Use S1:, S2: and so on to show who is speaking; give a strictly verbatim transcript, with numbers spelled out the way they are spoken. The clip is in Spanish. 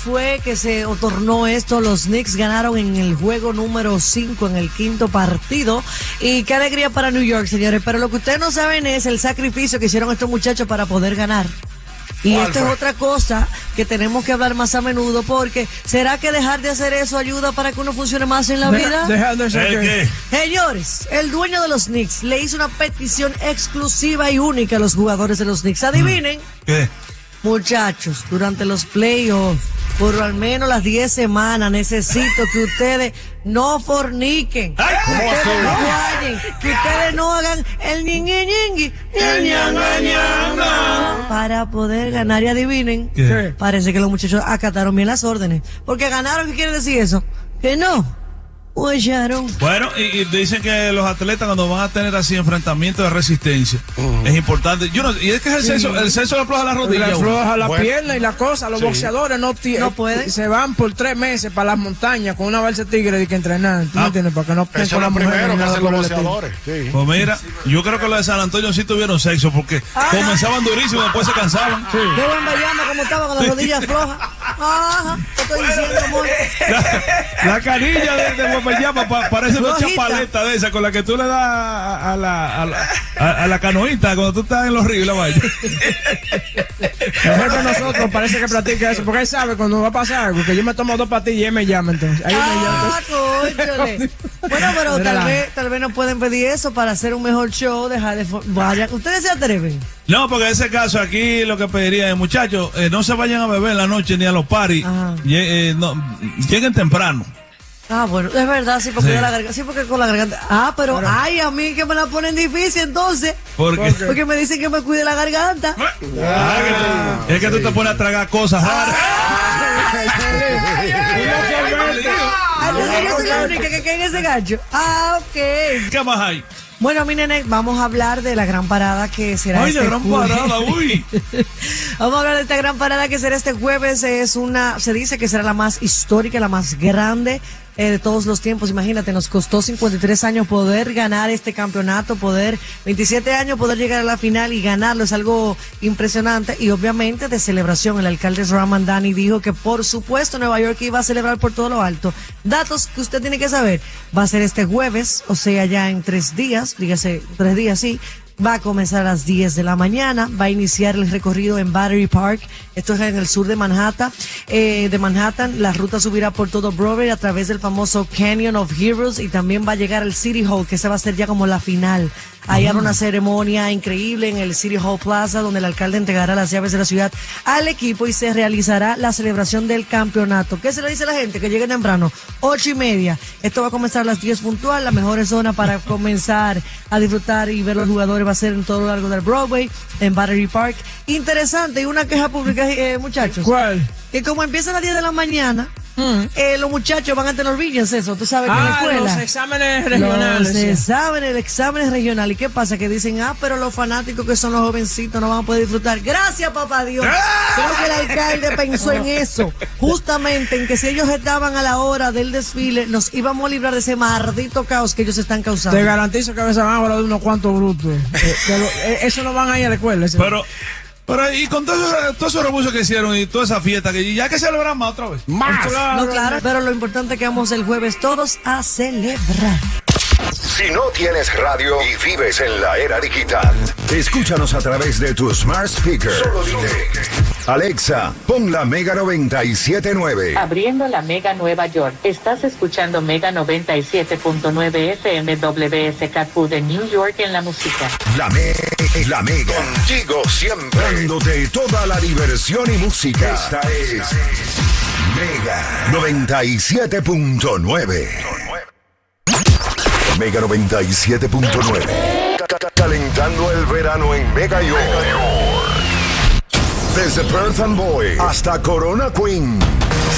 S1: fue que se otornó esto? Los Knicks ganaron en el juego número cinco, en el quinto partido. Y qué alegría para New York, señores. Pero lo que ustedes no saben es el sacrificio que hicieron estos muchachos para poder ganar. Y esto es otra cosa que tenemos que hablar más a menudo, porque ¿será que dejar de hacer eso ayuda para que uno funcione más en la vida?
S2: Dejar de hacer
S3: ¿qué?
S1: Señores, el dueño de los Knicks le hizo una petición exclusiva y única a los jugadores de los Knicks. Adivinen.
S3: ¿Qué?
S1: Muchachos, durante los playoffs, por al menos las diez semanas, necesito que ustedes no forniquen,
S3: Ay,
S1: que ustedes no guayen, que ustedes no hagan el ñingui ñingui, ñanga, ñanga, para poder ganar. Y adivinen,
S3: ¿Qué?
S1: parece que los muchachos acataron bien las órdenes, porque ganaron. ¿Qué quiere decir eso? Que no huellaron.
S3: Bueno, y, y dicen que los atletas cuando van a tener así enfrentamientos de resistencia, uh-huh. es importante. Yo no, y es que es el
S1: Sí.
S3: censo, el censo le afloja la rodilla.
S2: Le afloja la
S4: Bueno.
S2: pierna y la cosa. Los
S4: Sí.
S2: boxeadores no, ti-
S1: No pueden.
S2: Se van por tres meses para las montañas con una balsa tigre de que entrenar. ¿Tú
S3: Ah.
S2: me entiendes? Para que no estén
S4: Eso
S2: con
S4: es
S2: las
S4: lo
S2: mujeres
S4: primero
S2: ni
S4: que
S2: nada
S4: hacen los
S2: por el estilo.
S4: boxeadores. Sí.
S3: Pues mira, yo creo que los de San Antonio sí tuvieron sexo porque comenzaban durísimo y después se cansaban.
S1: Qué buen bayama como estaba con las rodillas flojas. Ajá, te estoy diciendo, amor.
S3: La, la canilla de, de Guapayama pa, parece una
S1: Flojita.
S3: chapaleta de esa con la que tú le das a, a la, a, la, a, a la canoita cuando tú estás en los ríos y la vaina.
S2: Mejor que nosotros parece que practica eso, porque él sabe cuando va a pasar algo, que yo me tomo dos pastillas y él me llama entonces. Ahí me llama.
S1: Ah, cónchale. Bueno, pero tal
S2: Relaja.
S1: vez, tal vez nos pueden pedir eso para hacer un mejor show, dejar de... for- Vaya, ustedes se atreven.
S3: No, porque en ese caso aquí lo que pediría es, muchachos, eh, no se vayan a beber en la noche ni a los paris.
S1: Ajá.
S3: Lle- eh, no, lleguen temprano.
S1: Ah, bueno, es verdad, sí, porque
S3: Sí.
S1: yo la garganta, sí, porque con la garganta. Ah, pero, ay, a mí que me la ponen difícil entonces,
S3: Porque
S1: porque me dicen que me cuide la garganta.
S3: Ah, que tú- es que tú te pones a tragar cosas raras.
S1: Ah, entonces yo soy la única que cae en ese gancho. Ah, ok.
S3: ¿Qué más hay?
S1: Bueno, mi nene, vamos a hablar de la gran parada que será
S3: Ay,
S1: este
S3: de gran
S1: jueves.
S3: parada, uy.
S1: Vamos a hablar de esta gran parada que será este jueves. Es una, se dice que será la más histórica, la más grande eh, de todos los tiempos. Imagínate, nos costó cincuenta y tres años poder ganar este campeonato, poder, veintisiete años poder llegar a la final y ganarlo. Es algo impresionante y obviamente de celebración. El alcalde Ron Mandani dijo que por supuesto Nueva York iba a celebrar por todo lo alto. Datos que usted tiene que saber. Va a ser este jueves, o sea, ya en tres días, dígase tres días, sí. Va a comenzar a las diez de la mañana, va a iniciar el recorrido en Battery Park, esto es en el sur de Manhattan, eh, de Manhattan, la ruta subirá por todo Broadway a través del famoso Canyon of Heroes y también va a llegar al City Hall, que esa va a ser ya como la final. Ahí habrá una ceremonia increíble en el City Hall Plaza, donde el alcalde entregará las llaves de la ciudad al equipo y se realizará la celebración del campeonato. ¿Qué se le dice a la gente? Que llegue temprano, ocho y media. Esto va a comenzar a las diez puntual, la mejor zona para comenzar a disfrutar y ver los jugadores va a ser en todo lo largo del Broadway, en Battery Park. Interesante, y una queja pública, eh, muchachos.
S2: ¿Cuál?
S1: Que como empieza a las diez de la mañana,
S2: Mm.
S1: eh, los muchachos van a tener billes, eso, tú sabes que en la
S2: Ah,
S1: escuela.
S2: los exámenes regionales.
S1: Los
S2: sí.
S1: exámenes, el examen regional. ¿Y qué pasa? Que dicen, ah, pero los fanáticos que son los jovencitos no van a poder disfrutar. Gracias, papá Dios. Creo que el alcalde pensó en eso. Justamente en que si ellos estaban a la hora del desfile, nos íbamos a librar de ese maldito caos que ellos están causando.
S2: Te garantizo que a veces van a hablar de unos cuantos brutos. Eh, de lo- eh, eso no van a ir a la escuela. ese-
S3: Pero, pero y con todo eso- todos esos rebusos que hicieron y toda esa fiesta, que ya que celebran más otra vez.
S4: Más.
S1: No, claro, pero lo importante es que vamos el jueves todos a celebrar.
S5: Si no tienes radio y vives en la era digital, escúchanos a través de tu smart speaker. Solo dile, Alexa, pon la Mega noventa y siete punto nueve.
S6: Abriendo la Mega Nueva York. Estás escuchando Mega noventa y siete punto nueve F M W S K Q de New York en la música.
S5: La, me la Mega. Contigo siempre. Dándote toda la diversión y música. Esta es Mega noventa y siete punto nueve. Mega noventa y siete punto nueve. Ca- ca- Calentando el verano en Mega York. Desde Perth Amboy hasta Corona Queen.